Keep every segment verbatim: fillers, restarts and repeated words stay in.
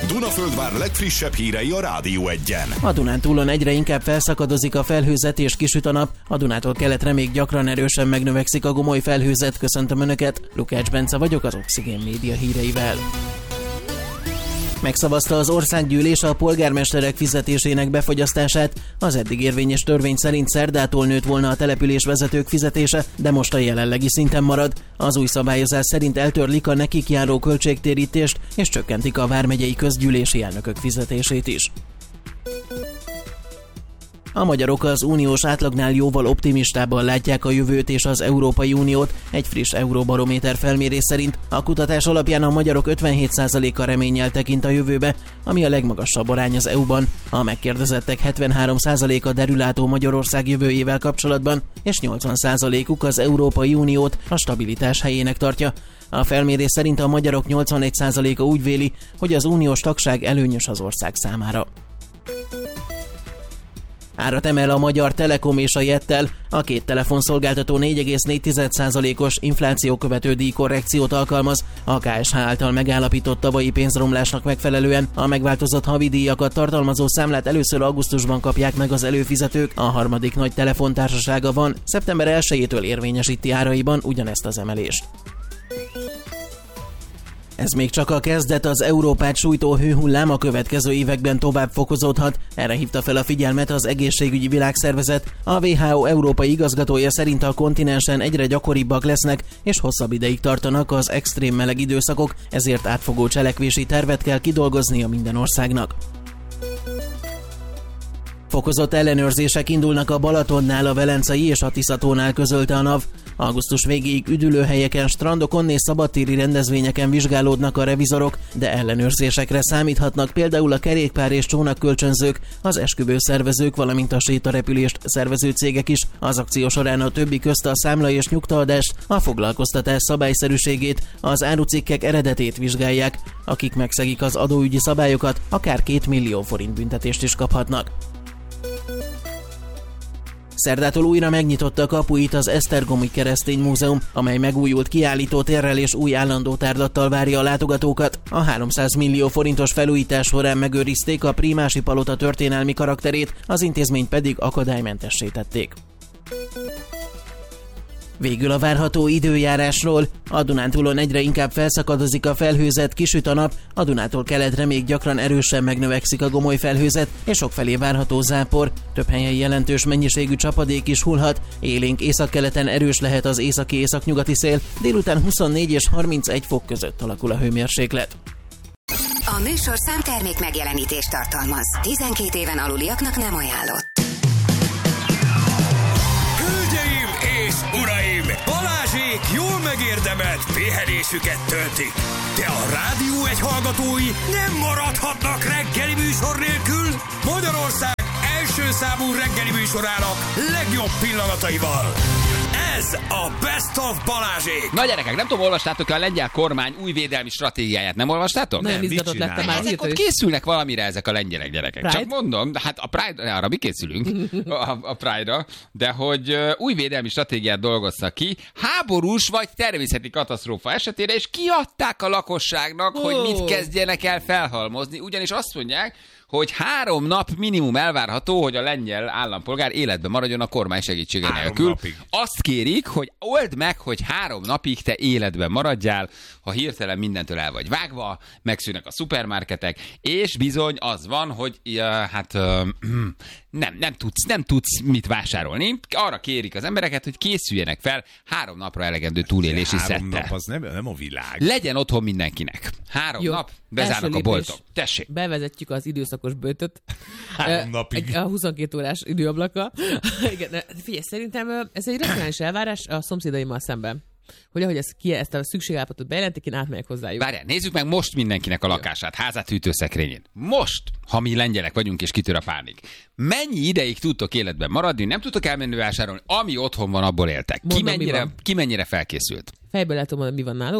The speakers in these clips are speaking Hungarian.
Dunaföldvár legfrissebb hírei a Rádió Egyen. A Dunántúlon egyre inkább felszakadozik a felhőzet és kisüt a nap. A Dunától keletre még gyakran erősen megnövekszik a gomoly felhőzet. Köszöntöm Önöket, Lukács Bence vagyok az Oxigén Média híreivel. Megszavazta az országgyűlés a polgármesterek fizetésének befagyasztását. Az eddig érvényes törvény szerint szerdától nőtt volna a településvezetők fizetése, de most a jelenlegi szinten marad. Az új szabályozás szerint eltörlik a nekik járó költségtérítést, és csökkentik a vármegyei közgyűlési elnökök fizetését is. A magyarok az uniós átlagnál jóval optimistában látják a jövőt és az Európai Uniót. Egy friss Euróbarométer felmérés szerint a kutatás alapján a magyarok ötvenhét százaléka reménnyel tekint a jövőbe, ami a legmagasabb arány az é u-ban. A megkérdezettek hetvenhárom százaléka derülátó Magyarország jövőjével kapcsolatban, és nyolcvan százalékuk az Európai Uniót a stabilitás helyének tartja. A felmérés szerint a magyarok nyolcvanegy százaléka úgy véli, hogy az uniós tagság előnyös az ország számára. Árat emel a Magyar Telekom és a Jettel. A két telefonszolgáltató négy egész négy százalékos infláció követő díjkorrekciót alkalmaz. A ká es há által megállapított tavalyi pénzromlásnak megfelelően a megváltozott havidíjakat tartalmazó számlát először augusztusban kapják meg az előfizetők. A harmadik nagy telefontársasága van, szeptember elsejétől érvényesíti áraiban ugyanezt az emelést. Ez még csak a kezdet, az Európát sújtó hőhullám a következő években tovább fokozódhat. Erre hívta fel a figyelmet az Egészségügyi Világszervezet. A dupla vé há o európai igazgatója szerint a kontinensen egyre gyakoribbak lesznek, és hosszabb ideig tartanak az extrém meleg időszakok, ezért átfogó cselekvési tervet kell kidolgoznia minden országnak. Fokozott ellenőrzések indulnak a Balatonnál, a Velencei és a Tiszatónál, közölte a NAV. Augusztus végéig üdülőhelyeken, strandokon és szabadtéri rendezvényeken vizsgálódnak a revizorok, de ellenőrzésekre számíthatnak például a kerékpár és csónakkölcsönzők, az esküvőszervezők, valamint a sétarepülést szervező cégek is. Az akció során a többi közt a számla és nyugtaadást, a foglalkoztatás szabályszerűségét, az árucikkek eredetét vizsgálják. Akik megszegik az adóügyi szabályokat, akár két millió forint büntetést is kaphatnak. Szerdától újra megnyitotta kapuit az Esztergomi Keresztény Múzeum, amely megújult kiállítótérrel és új állandó tárlattal várja a látogatókat. A háromszáz millió forintos felújítás során megőrizték a Prímási palota történelmi karakterét, az intézményt pedig akadálymentessé tették. Végül a várható időjárásról. A Dunántúlon egyre inkább felszakadozik a felhőzet, kisüt a nap, a Dunától keletre még gyakran erősen megnövekszik a gomoly felhőzet, és sokfelé várható zápor. Több helyen jelentős mennyiségű csapadék is hullhat, élénk északkeleten erős lehet az északi északnyugati szél, délután huszonnégy és harmincegy fok között alakul a hőmérséklet. A műsorszám termék megjelenítést tartalmaz. tizenkét éven aluliaknak nem ajánlott. Uraim, Balázsék jól megérdemelt pihenésüket töltik, de a Rádió Egy hallgatói nem maradhatnak reggeli műsor nélkül. Magyarország első számú reggeli műsorának legjobb pillanataival. Ez a Best of Balázsék. Na gyerekek, nem tudom, olvastátok-e a lengyel kormány új védelmi stratégiáját? Nem olvastátok? Nagyon izgatott lettem már. Ezek ott készülnek valamire ezek a lengyelek gyerekek. Pride? Csak mondom, hát a Pride, arra mi készülünk, a, a Pride-ra, de hogy uh, új védelmi stratégiát dolgoztak ki, háborús vagy természeti katasztrófa esetére, és kiadták a lakosságnak, oh. hogy mit kezdjenek el felhalmozni, ugyanis azt mondják, hogy három nap minimum elvárható, hogy a lengyel állampolgár életben maradjon a kormány segítsége nélkül. Napig. Azt kérik, hogy old meg, hogy három napig te életben maradjál, ha hirtelen mindentől el vagy vágva, megszűnnek a szupermarketek, és bizony az van, hogy ja, hát uh, nem, nem, tudsz, nem tudsz mit vásárolni. Arra kérik az embereket, hogy készüljenek fel három napra elegendő túlélési szettel. Három nap az nem, nem a világ. Legyen otthon mindenkinek. Három Jó. nap, bezárnak Első a boltok. Tessék. Bevezetjük az időszakos böjtöt. Három napig. Egy, a huszonkettő órás időablaka. Igen, figyelj, szerintem ez egy racionális elvárás a szomszédaimmal szemben. Hogy ahogy ezt, ki, ezt a szükségállapotot bejelentik, én átmegyek hozzájuk. Várjál, nézzük meg most mindenkinek a lakását, házát, hűtőszekrényét. Most, ha mi lengyelek vagyunk és kitör a pánik. Mennyi ideig tudtok életben maradni, nem tudtok elmenni vásárolni, ami otthon van, abból éltek. Ki Mondom, mennyire, ki mennyire felkészült? Fejből el tudom mondani, mi van nálunk.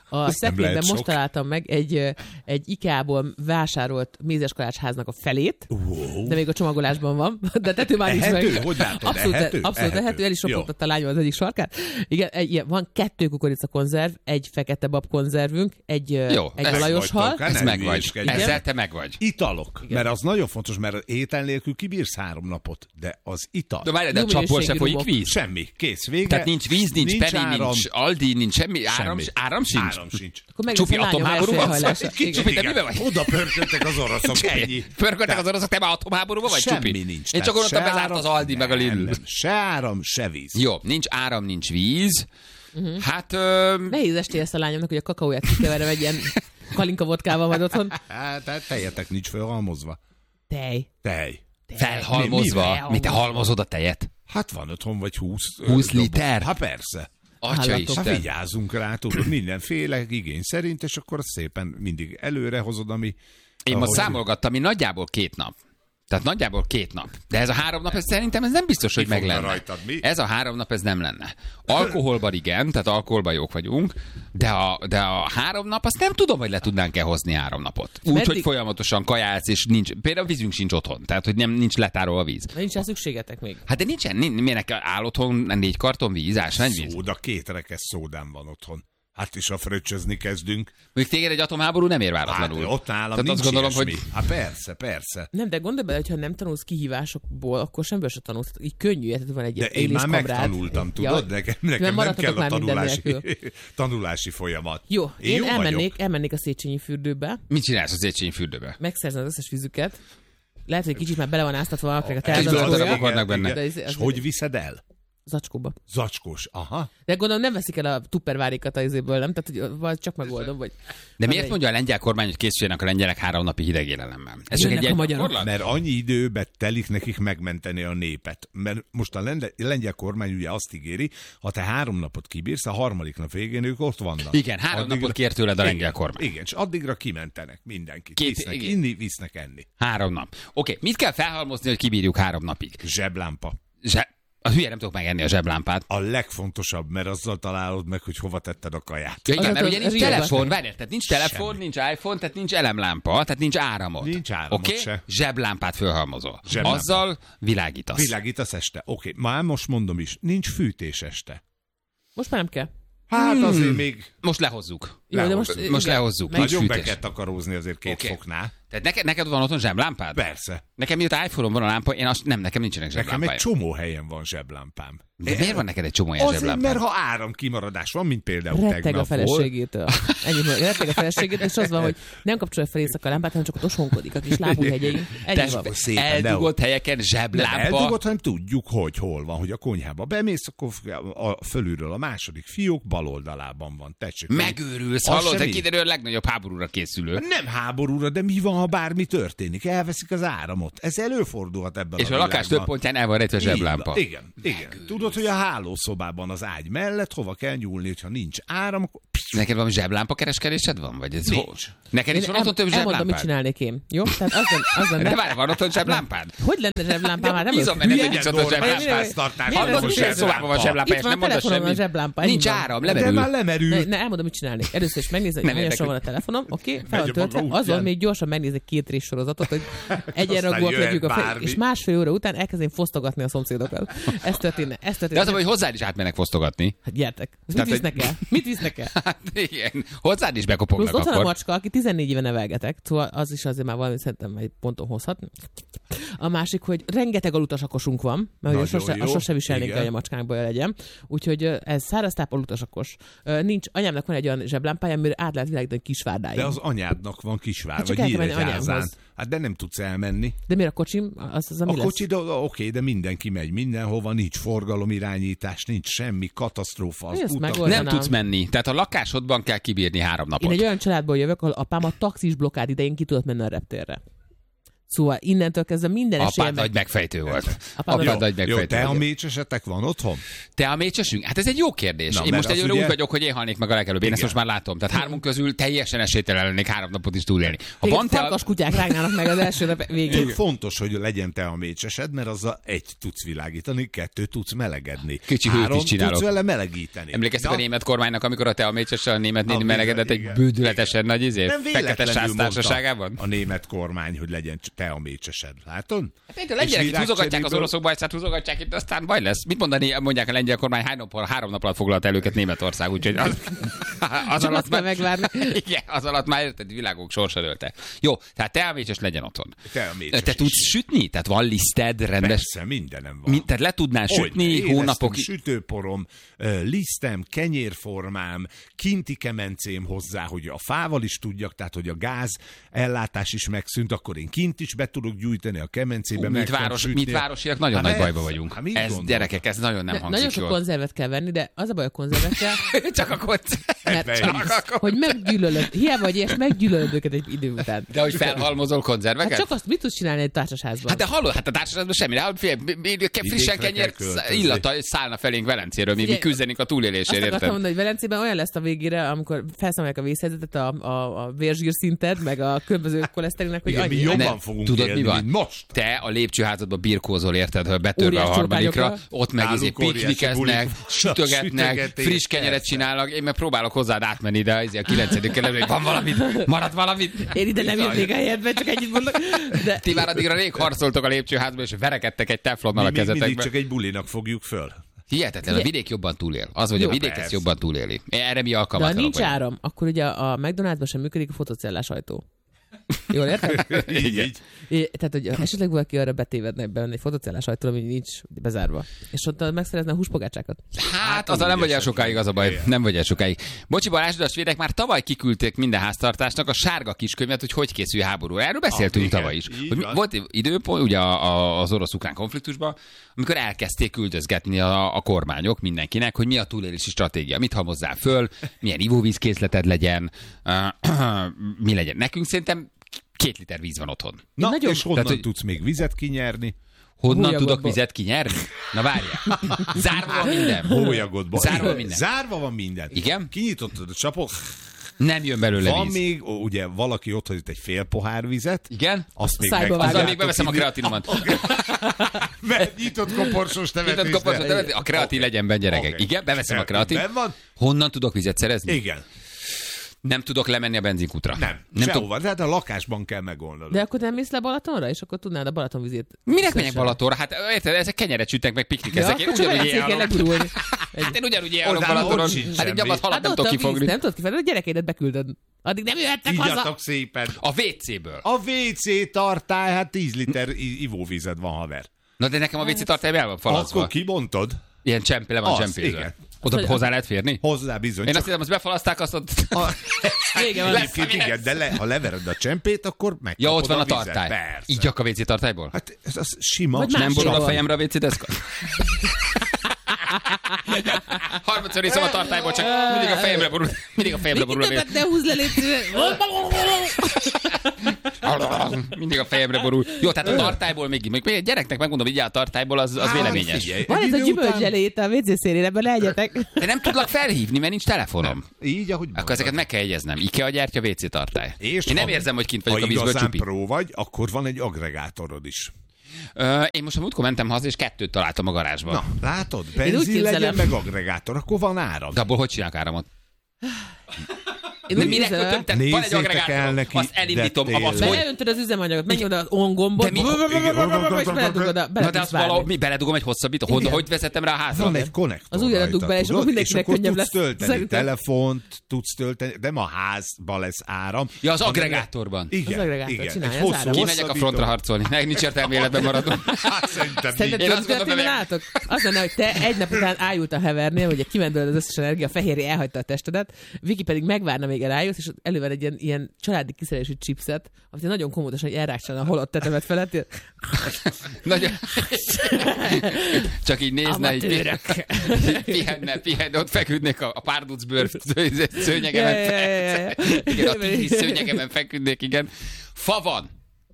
A szekrényben most találtam meg egy, egy IKEA-ból vásárolt mézeskalácsháznak a felét, wow. de még a csomagolásban van. De tető már nincs meg. Hogy látod? Abszolút ehető? Abszolút ehető. ehető. El is ropogtatta a lányom az egyik sarkát. Igen, egy, ilyen, van kettő kukoricakonzerv, egy fekete bab konzervünk, egy, jó, egy olajos hal. Ez meg vagy. Ezzel te meg vagy. Italok. Igen. Mert az nagyon fontos, mert étel nélkül kibírsz három napot. De az ital. De várj, de a csapból se folyik víz. Semmi. Kész, vége. Tehát nincs víz, nincs, nincs Penny, áram, nincs Aldi, nincs semmi. Áram, semmi. áram sincs? Áram sincs. Csupi atomháború van? Csupi, te miben vagy? Oda pörköltek az oroszok. Pörköltek az oroszok, te már atomháborúban vagy, Csupi? Semmi nincs. Én csak gondoltam, bezárt az Aldi meg a Lidl. Se áram, se víz. Jó, nincs áram, nincs víz. Uh-huh. Hát... Ö... Nehéz esté ezt a lányomnak, hogy a kakaóját kikeverem egy ilyen kalinka vodkával majd otthon. Hát tejetek nincs felhalmozva. Tej. Tej. Felhalmozva? Mi, mi, mi te halmozod a tejet? Hát van otthon vagy húsz. húsz liter? Hát persze. Atyaisten. Hát vigyázzunk rá, tudod, mindenféle igény szerint, és akkor szépen mindig előre hozod, ami... Én most számolgattam, mi nagyjából két nap. Tehát nagyjából két nap. De ez a három nap, ez szerintem ez nem biztos, hogy meg lenne. Rajtad, mi? Ez a három nap, ez nem lenne. Alkoholban igen, tehát alkoholban jók vagyunk, de a, de a három nap, azt nem tudom, hogy le tudnánk-e hozni három napot. Úgy, Meddig... hogy folyamatosan kajálsz, és nincs, például vízünk sincs otthon, tehát hogy nem, nincs letárolva a víz. De nincs rá szükségetek még. Hát de nincsen, miért áll otthon négy karton víz, ásványvíz? Szóda, két rekesz szódám van otthon. Hát is a fröccsözni kezdünk. Még téged egy atomháború nem ér váratlanul. Hát, ott nálam Tehát nincs azt gondolom, ilyesmi. hogy... Hát persze, persze. Nem, de gondolj bele, hogyha nem tanulsz kihívásokból, akkor semből se tanulsz. Így könnyű, tehát van egy de én már megtanultam, tudod? Ja, nekem, nekem nem kell a tanulási, tanulási folyamat. Jó, én, én jó elmennék, elmennék a Széchenyi fürdőbe. Mit csinálsz a Széchenyi fürdőbe? Megszerzem az összes vízüket. Lehet, hogy kicsit már bele van áztatva valakinek a teázadója. És hogy viszed el? Zacskóba. Zacskós, aha. De gondolom nem veszik el a tuppervárikat az izéből, nem? Tehát, hogy vagy csak megoldom, vagy... De miért mondja a lengyel kormány, hogy készüljenek a lengyelek három napi hideg élelemmel? Ez csak egy a magyarok. Mert annyi időbe telik nekik megmenteni a népet. Mert most a lengyel kormány ugye azt ígéri, ha te három napot kibírsz, a harmadik nap végén ők ott vannak. Igen, három addigra... napot kér tőled a lengyel kormány. Igen, és addigra kimentenek mindenkit. Két, visznek igen. inni, visznek enni. Három nap. Oké, okay. Mit kell felhalmozni, hogy kibírjuk három napig? Zseblámpa. Zse... A hülye nem tudok megenni a zseblámpát. A legfontosabb, mert azzal találod meg, hogy hova tetted a kaját. Ja, igen, mert ugye nincs telefon, várjál, tehát nincs telefon, Semmi. nincs iPhone, tehát nincs elemlámpa, tehát nincs áramot. Nincs áramot okay? se. Zseblámpát fölhalmozol. Zseblámpa. Azzal világítasz. Világítasz este. Oké, okay. Már most mondom is, nincs fűtés este. Most már nem kell. Hát hmm. azért még... Most lehozzuk. Jó, lehozzuk. de most, most igen, lehozzuk. Nagyon be kell takarózni azért két okay. foknál. Tehát neked, neked van otthon zseblámpád? Persze. Nekem miatt iPhone-on van a lámpa, én azt nem, nekem nincsenek zseblámpáim. Nekem egy csomó helyen van zseblámpám. De miért van neked egy csomó ilyen azért, zseblámpám? mert ha áramkimaradás van, mint például Retteg tegnap a feleségétől. Ennyi, retteg a feleségétől, és az van, hogy nem kapcsolja fel éjszaka a lámpát, hanem csak ott osonkodik a kis lábújhegyein. Ennyi van. Eldugott helyeken zseblámpa. Eldugott, hanem tudjuk, hogy hol van, hogy a konyhába bemész, akkor a fölülről a második fiók bal oldalában van. Tessék, megőrülsz, hallod, hogy kiderül a legnagyobb háborúra készülő. Nem háborúra, de mi van, ha bármi történik? Elveszik az áramot. Ez előfordulhat ebben és a a lakás több pontján el van rejtve zseblámpa. Igen, igen. Tudod, hogy a hálószobában az ágy mellett hova kell nyúlni, hogyha nincs áram, akkor... Neked valami zseblámpa kereskedésed van? Vagy ez nincs. Neked is van otthon több zseblámpád? Elmondom, mit csinálnék én. Jó? Tehát az lenne, az lenne... De várj, van otthon zseblámpád? Hogy lenne zseblámpám? Hát nem bízom benne, hogy nincs otthon zseblámpád. Hallod, hogy egy szobában van zseblámpa, és nem mondasz semmit. Nincs áram, lemerül. De már lemerül. Ne, elmondom, mit csinálnék. Először is megnézem, hogy milyen sor van a telefonom, oké? Fel van töltve. Azon még gyorsan megnézek két rés sorozatot, hogy egyenrangúak legyünk a fel, és másfél óra után elkezdém fosztogatni a szomszédokat. Ez történne, ez történne. De az, hogy hozzád is átmennek fosztogatni. Hát gyertek. Mit visznek el? Mit visznek el? Hát igen, hozzád is bekopognak akkor. Plusz ott akkor. van a macska, aki tizennégy éve nevelgetek, szóval az is azért már valami szerintem egy ponton hozhat. A másik, hogy rengeteg alutasakosunk van, mert a sose, a sose viselnénk el, hogy a macskánkból legyen. Úgyhogy ez száraztáp alutasakos. Nincs, anyámnak van egy olyan zseblámpája, amire át lehet világítani Kisvárdáig. De az anyádnak van Kisvár, hát vagy Nyíregyházán. Hát de nem tudsz elmenni. De miért a kocsim? Az, az, ami a lesz? kocsi, oké, okay, de mindenki megy mindenhova, nincs forgalomirányítás, nincs semmi, katasztrófa. Az nem tudsz menni. Tehát a lakásodban kell kibírni három napot. Én egy olyan családból jövök, ahol apám a taxis blokkád idején ki tudott menni a reptérre. Szóval innentől kezdve minden Apád esélyem... nagy megfejtő volt. Apád Apád nagy Jó, megfejtő te a volt. mécsesetek van otthon? Te a mécsesünk? Hát ez egy jó kérdés. Na, Én mert most az egyőre ugye- úgy vagyok, hogy én halnék meg a legelőbb. Én ezt most már látom. Tehát hármunk közül teljesen esélytelen lennék három napot is túlélni. Ha van te a... farkas kutyák rágnának meg az első nap végén. Még fontos, hogy legyen te a mécsesed, mert azzal egy tudsz világítani, kettő tudsz melegedni. Kicsi hőt is Három csinálok. tudsz vele melegíteni. Emlékeztek Na, a német kormánynak, amikor a te a mécsessel a német néni A melegedett egy igen, bődületesen nagy izé? nem Fekete véletlenül sász mondta társaságában? a német kormány, hogy legyen te a mécsesed. Látod? Hát a lengyelek itt húzogatják az oroszok bajszát, húzogatják itt, aztán baj lesz. Mit mondani, mondják a lengyel kormány, hány nap, három nap alatt foglalt el őket Németország, úgyhogy az, az Csak alatt azt kell megvárni. Igen, az alatt már érted, világok sorsa dőlte. Jó, tehát te a mécses legyen otthon. Te a mécses Te is. tudsz sütni? Tehát van liszted, rendes? Persze, mindenem van. Mi, tehát le tudnál Hogyne, sütni éreztem hónapokig? Sütőporom, ö, lisztem, kenyérformám, kinti kemencém hozzá, hogy a fával is tudjak, tehát hogy a gáz ellátás is megszűnt, akkor én kint is be tudok gyújtani a kemencébe. Hú, meg mit, tudom város, sütni. mit városiak nagyon Hát nagy ez- bajba vagyunk. hát mit Ez, gondolod? gyerekek, ez nagyon nem De hangzik nagyon sok jól. konzervet kell venni, de az a baj a konzervekkel, Csak a koncert. mert Csak a hogy meggyűlölöd, hiába vagy ilyes, meggyűlölöd őket egy idő után. De hogy felhalmozol konzerveket? Hát csak azt mit tudsz csinálni egy társasházban? Hát de hallod, hát a társaságban semmi, de hát fél, frissen kell kenyér költözni. illata szállna felénk Velencéről, mi, mi Figyelj, küzdenik a azt túlélésért, akartam érted? mondani, hogy Velencében olyan lesz a végére, amikor felszámolják a vészhelyzetet, a, a, a vérzsírszinted, meg a különböző koleszterinnek, hogy Igen, mi annyi. jobban Nem, fogunk tudod, élni, mi van? mint most. Te a lépcsőházadba birkózol, érted, ha betörve a Óriás harmadikra, csorkányokra. ott meg izé Náluk óriási piknikeznek, bulik. sütögetnek, Sütögetés, friss kenyeret persze. csinálnak, én meg próbálok hozzád átmenni, de izé a kilencedik kerületben, van valamit, marad valamit. Én ide nem Bizony. jönnék a helyedbe, csak ennyit mondok. De Ti már addigra rég harcoltok a lépcsőházba, és verekedtek egy teflonnal a Mi, mi mindig kezetekbe. csak egy bulinak fogjuk föl. Hihetetlen, a Ugye- vidék jobban túlél. Az, hogy Jó, a vidék persze. ezt jobban túléli. Erre mi de ha alkalmatlanok nincs vagyunk. áram, akkor ugye a McDonald'sban sem működik a fotocellás ajtó. Jól érted? így, így. É, tehát, hogy esetleg valaki arra betévedne benne egy fotocellás ajtó, ami nincs bezárva. És ott megszerezne a húspogácsákat. Hát, azzal nem vagy el sokáig, az a baj. Igen. Nem vagy el sokáig. Bocsi Balázs, de a svédek már tavaly kiküldték minden háztartásnak a sárga kiskönyvet, hogy hogy készül háború. Erről beszéltünk Ah, igen, tavaly is. így Hogy mi- van. volt időpont, ugye a, a, az orosz-ukrán konfliktusban, amikor elkezdték küldözgetni a, a kormányok mindenkinek, hogy mi a túlélési stratégia, mit halmozzál föl, milyen ivóvízkészleted legyen, mi legyen. Nekünk szerintem két liter víz van otthon. Na, nagyon- és honnan Tehát, hogy- tudsz még vizet kinyerni? Honnan Hólyagodba. tudok vizet kinyerni? Na várjál. Zárva van minden. Hólyagodban. Zárva van minden. Zárva van minden. Igen? Kinyitottad a csapot, Nem jön belőle van víz. még, ó, ugye valaki ott hagyott egy fél pohár vizet, Igen? azt még Szájba meg vágod. Azzal tudjátok még beveszem a inni. kreatinomat. Mert nyitott koporsos Nyitott temetésre. koporsot temetni, a kreatin legyen benne, gyerekek. Oké. Igen, beveszem a Kreatin kreatin. benn van? Honnan tudok vizet szerezni? Igen. Nem tudok lemenni a benzinkútra. Nem, Nem nem tudok. sehova. Tehát a lakásban kell megoldani. De akkor nem mész le Balatonra, és akkor tudnád a Balatonvizét. Minek menjek Szesen. Balatonra? Hát érted, ezek kenyeret sütnek, meg Ja, piknikeznek. Én akkor csak ugyanúgy Velencén kell élok. legurulni. Hát én ugyanúgy élok Oda Balatonon. ott sincs Hát egy semmi. nyamat halat Hát nem ott tudok a víz, kifogni. nem tudod kifogni, a gyerekeidet beküldöd. Addig nem jöhettek haza. Ígyatok szépen. A vé céből. A vé cé tartály, hát tíz liter i- ivóvized van, haver. Na de nekem a vé cé tartály el van falazva. Akkor kibontod? Ilyen csempéle van Az, csempézve. igen. Oda Hogy- hozzá lehet férni? Hozzá bizony. Én azt Csak hiszem, azt befalaszták, azt ott... a... Vége van. Egyébként igen, de le, ha levered a csempét, akkor megkapod Ja, ott van a vizet. tartály. Persze. Igyak a vé cé tartályból? Hát ez az sima. Vagy Nem más borul a van. fejemre a vé cé deszka? Harmadszor iszom a tartályból, csak mindig a fejemre borul, mindig a fejemre borul a vé cé. Többet ne húzz le, légy szíves. Mindig a fejemre borul. Jó, tehát a tartályból még, még egy gyereknek megmondom, hogy a tartályból az, az véleményes. Figyelj, Van egy ez a idő után- gyümölcselét a vé cé szélén, ebben legyetek. De nem tudlak felhívni, mert nincs telefonom. Így, ahogy Akkor ezeket meg kell jegyeznem. IKEA gyártya, vé cé tartály. És Én nem ha- érzem, hogy kint Ha vagyok a vízből igazán csupi. pró vagy, akkor van egy agregátorod is. Ö, én most a múltkor mentem haza, és kettőt találtam a garázsban. Na, látod? úgy Benzin képzelem. legyen, meg agregátor, akkor van áram. De abból hogy csinálják áramot? Én De úgy minek képzelem, kötöm? Tehát van egy Nézzétek el agregátor, neki, azt elindítom, de az tényleg. hogy... beleöntöd az üzemanyagot, megnyomod az on gombot, De mi- és beledugod a, Na bele de tudsz azt valahogy, várni. mi beledugom egy hosszabbító? Hogy, Igen. hogy vezetem rá a házra? Van egy konnektor Az ujjadat rajta, dug bele, és tudod? akkor mindenkinek és akkor könnyebb tudsz lesz. tölteni Szerintem. telefont, tudsz tölteni, de ma a házba lesz áram. Ja, az hanem- agregátorban. Igen, Az agregátor igen. csinálja Egy az hosszú áram. Kimegyek a hosszabbító. frontra harcolni. Ne, nincs értelme életben maradom. Hát szerintem Szerinted Én tudod, azt mit gondolom, történne hogy- nálatok? Az lenne, hogy te egy nap után ájult a hevernél, hogy kiment belőle az összes energia, a fehérje elhagyta a testedet, Viki pedig megvárna, még elájulsz, és elővel egy ilyen, ilyen családi kiszerelésű chipset, amit nagyon komótosan elrákcsálna a halott tetemet felett. Nagyon... Csak így nézne, így Amatőrök. így pihenne, pihenne, ott feküdnék a, a párduc bőr szőnyegemen. Ja, ja, ja, ja. Igen, a tigris szőnyegemen feküdnék, igen. Fa van.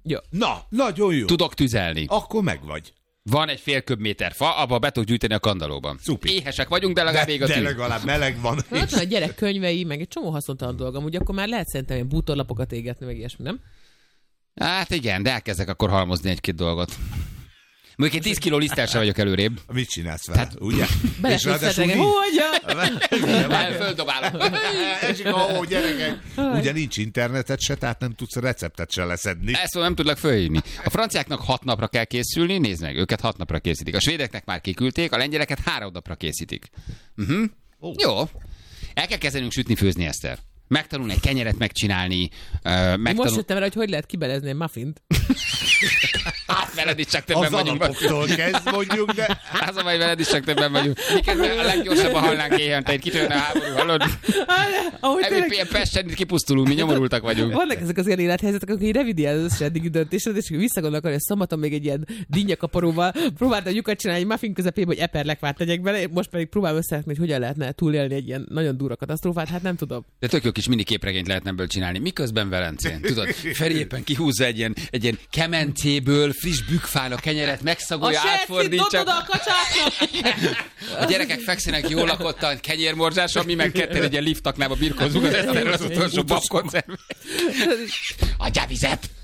Jó. Na, nagyon jó. Tudok tüzelni. Akkor megvagy. Van egy fél köbméter fa, abba be tudok gyűjteni a kandallóban. Szupi. Éhesek vagyunk, de legalább ég a De tűz. legalább meleg van. Na, ott van a gyerek könyvei, meg egy csomó haszontalan dolgom, úgy akkor már lehet szerintem ilyen bútorlapokat égetni, meg ilyesmi, nem? Hát igen, de elkezdek akkor halmozni egy-két dolgot. Mondjuk egy tíz kiló liszttel sem vagyok előrébb. Mit csinálsz vele, hát, ugye? És ráadásul nincs... Hogyan? Földobálom. És ó, gyerekek. Ugye nincs internetet se, tehát nem tudsz receptet se leszedni. Ezt nem tudlak fölhívni. A franciáknak hat napra kell készülni, nézd meg, őket hat napra készítik. A svédeknek már kiküldték, a lengyeleket három napra készítik. Uh-huh. Oh. Jó. El kell kezdenünk sütni, főzni, Eszter. Megtanulni egy kenyeret megcsinálni. Uh, megtanul... Most jöttem el, hogy hogy lehet kibelezni egy muffint. Hát veled is csak többen az vagyunk. Az alapoktól kezd mondjuk, de... Az a baj, veled is csak többen vagyunk. Miközben a leggyorsabban halnánk éhen, te itt kitörne a háború, hallod? Ebből Pesten itt kipusztulunk, mi nyomorultak vagyunk. Vannak ezek az ilyen élethelyzetek, akkor így revidiál az összes eddigi döntésed, és visszagondolok, hogy szombaton még egy ilyen dinnyakaparóval próbáltam lyukat csinálni egy muffin közepébe, hogy eperlekvát tegyek bele, most pedig próbálom összerakni, hogy hogyan lehetne túlélni egy ilyen nagyon durva katasztrófát, hát nem tudom. De tök jó kis mini képregényt lehetne ebből csinálni. Miközben Velencén, tudod, Feri éppen kihúzza egy ilyen, egy ilyen kemencéből friss bükkfán a kenyeret, megszagolja, átfordítja. A kacsáknak! A gyerekek fekszenek jól lakottan, kenyérmorzsáson, mi meg ketten egy ilyen liftaknába birkózunk az eszterről az utolsó babkoncerv. Adjál vizet!